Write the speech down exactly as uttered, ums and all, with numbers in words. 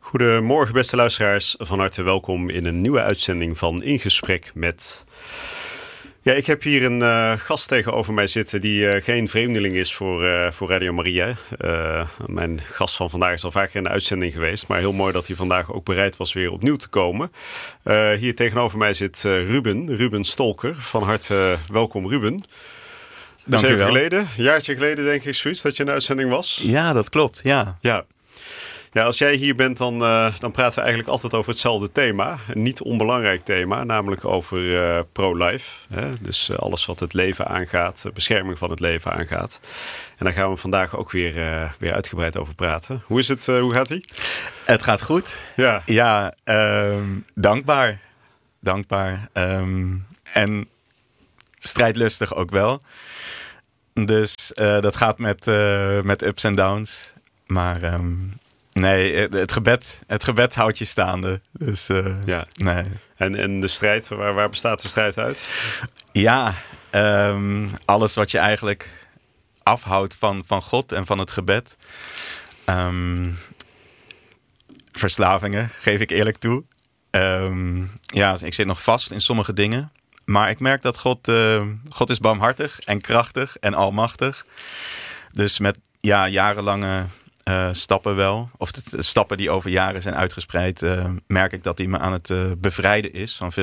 Goedemorgen beste luisteraars, van harte welkom in een nieuwe uitzending van In Gesprek met... Ja, ik heb hier een uh, gast tegenover mij zitten die uh, geen vreemdeling is voor, uh, voor Radio Maria. Uh, mijn gast van vandaag is al vaker in de uitzending geweest, maar heel mooi dat hij vandaag ook bereid was weer opnieuw te komen. Uh, hier tegenover mij zit uh, Ruben, Ruben Stolker. Van harte uh, welkom Ruben. Dat is even geleden, een jaartje geleden denk ik zoiets, dat je in de uitzending was. Ja, dat klopt, ja. Ja. Ja, als jij hier bent, dan, uh, dan praten we eigenlijk altijd over hetzelfde thema. Een niet onbelangrijk thema, namelijk over uh, pro-life. Hè? Dus uh, alles wat het leven aangaat, bescherming van het leven aangaat. En daar gaan we vandaag ook weer, uh, weer uitgebreid over praten. Hoe is het? Uh, hoe gaat ie? Het gaat goed. Ja, ja um, dankbaar. Dankbaar. Um, en strijdlustig ook wel. Dus uh, dat gaat met, uh, met ups en downs. Maar... Um, Nee, het gebed, het gebed houdt je staande. Dus, uh, ja. nee. En, en de strijd, waar, waar bestaat de strijd uit? Ja, um, alles wat je eigenlijk afhoudt van, van God en van het gebed. Um, verslavingen, geef ik eerlijk toe. Um, ja, ik zit nog vast in sommige dingen. Maar ik merk dat God, uh, God is barmhartig en krachtig en almachtig. Dus met ja, jarenlange... Uh, stappen wel, of de, de stappen die over jaren zijn uitgespreid, uh, merk ik dat hij me aan het uh, bevrijden is van veel